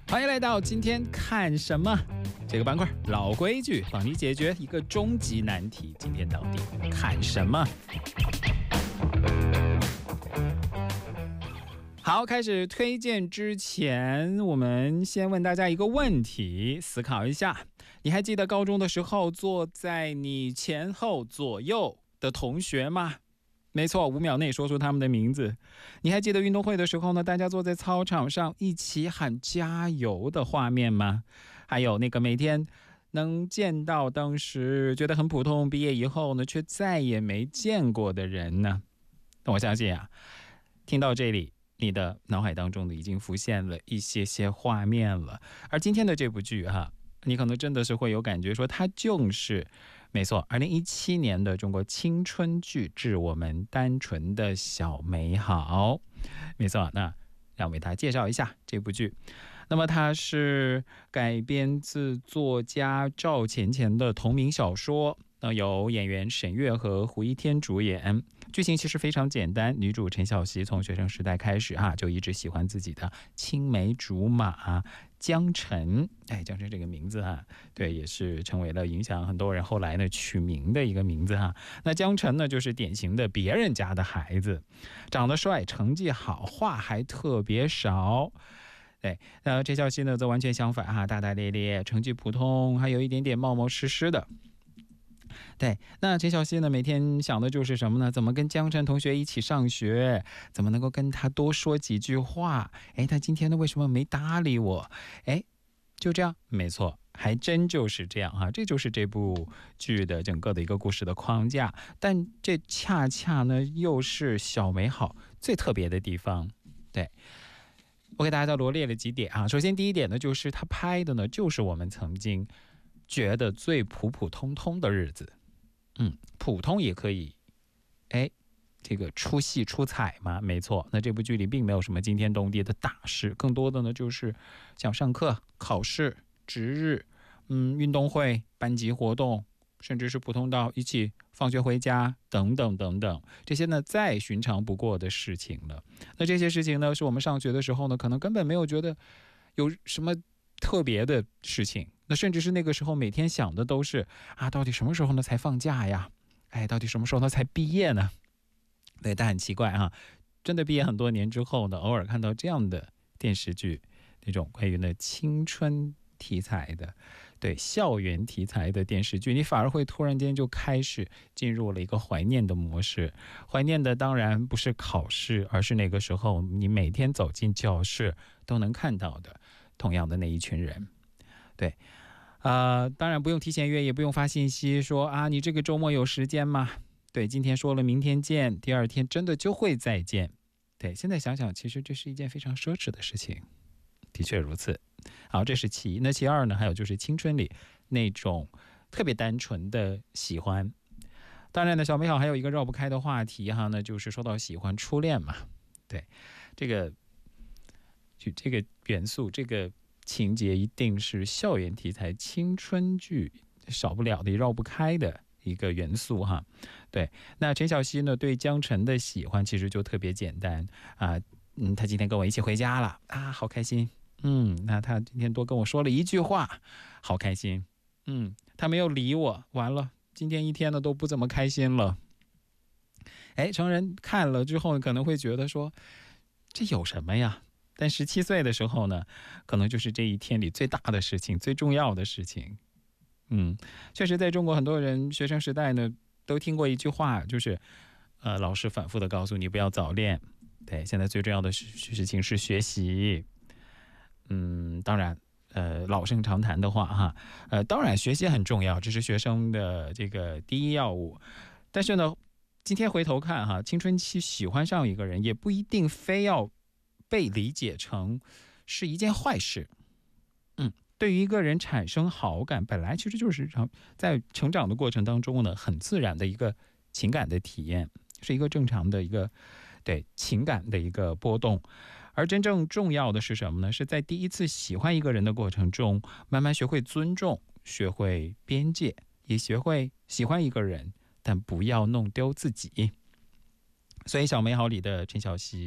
欢迎来到今天看什么这个板块，老规矩，帮你解决一个终极难题。今天到底看什么？好，开始推荐之前，我们先问大家一个问题，思考一下。你还记得高中的时候坐在你前后左右的同学吗？没错，5秒内说出他们的名字。你还记得运动会的时候呢，大家坐在操场上一起喊加油的画面吗？还有那个每天能见到当时觉得很普通，毕业以后呢却再也没见过的人呢？我相信啊，听到这里你的脑海当中呢已经浮现了一些画面了。而今天的这部剧你可能真的是会有感觉说它就是没错2017年的中国青春剧《致我们单纯的小美好》。没错，那让我为大家介绍一下这部剧。那么它是改编自作家赵钱钱的同名小说，由演员沈月和胡一天主演。剧情其实非常简单，女主陈小希从学生时代开始就一直喜欢自己的青梅竹马江晨。江晨这个名字对，也是成为了影响很多人后来呢取名的一个名字那江晨呢，就是典型的别人家的孩子，长得帅，成绩好，话还特别少。对，陈小希呢则完全相反大大咧咧，成绩普通，还有一点点冒冒失失的。对，那陈小希呢每天想的就是什么呢？怎么跟江晨同学一起上学，怎么能够跟他多说几句话。他今天呢为什么没搭理我？就这样，没错，还真就是这样这就是这部剧的整个的一个故事的框架。但这恰恰呢又是小美好最特别的地方。对，我给大家再罗列了几点首先第一点呢，就是他拍的呢就是我们曾经觉得最普普通通的日子。普通也可以这个出戏出彩嘛，没错。那这部剧里并没有什么惊天动地的大事，更多的呢就是像上课、考试、值日、运动会、班级活动，甚至是普通到一起放学回家等等等等，这些呢再寻常不过的事情了。那这些事情呢，是我们上学的时候呢，可能根本没有觉得有什么特别的事情。那甚至是那个时候每天想的都是到底什么时候呢才放假呀？到底什么时候呢才毕业呢？对，但很奇怪真的毕业很多年之后呢，偶尔看到这样的电视剧，那种关于呢青春题材的，对，校园题材的电视剧，你反而会突然间就开始进入了一个怀念的模式。怀念的当然不是考试，而是那个时候你每天走进教室都能看到的同样的那一群人。对，当然不用提前约，也不用发信息说你这个周末有时间吗？对，今天说了明天见，第二天真的就会再见。对，现在想想其实这是一件非常奢侈的事情，的确如此。好，这是其一。那其二呢，还有就是青春里那种特别单纯的喜欢。当然呢，小美好还有一个绕不开的话题那就是说到喜欢初恋嘛。对，这个元素，这个情节一定是校园题材青春剧少不了的、绕不开的一个元素对，那陈小希呢对江晨的喜欢其实就特别简单他今天跟我一起回家了好开心。那他今天多跟我说了一句话，好开心。他没有理我，完了，今天一天呢都不怎么开心了。成人看了之后可能会觉得说这有什么呀？但17岁的时候呢，可能就是这一天里最大的事情，最重要的事情。确实在中国很多人学生时代呢都听过一句话，就是老师反复的告诉你不要早恋。对，现在最重要的事情是学习。当然老生常谈的话当然学习很重要，这是学生的这个第一要务。但是呢，今天回头看青春期喜欢上一个人也不一定非要被理解成是一件坏事。对于一个人产生好感，本来其实就是在成长的过程当中呢，很自然的一个情感的体验，是一个正常的一个对情感的一个波动。而真正重要的是什么呢？是在第一次喜欢一个人的过程中，慢慢学会尊重，学会边界，也学会喜欢一个人，但不要弄丢自己。所以小美好里的陈小希